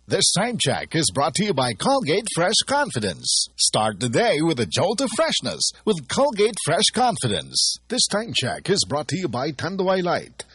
This time check is brought to you by Colgate Fresh Confidence. Start the day with a jolt of freshness with Colgate Fresh Confidence. This time check is brought to you by Tanduay Light.